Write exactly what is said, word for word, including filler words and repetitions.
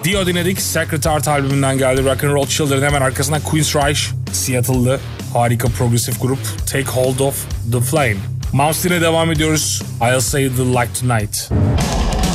Dio dinledik. Sacred Heart albümünden geldi. Rock and Roll Children, hemen arkasından Queensryche, Seattle'lı harika progresif grup Take Hold of the Flame. Mouse Team'e devam ediyoruz. I'll Say the Like Tonight.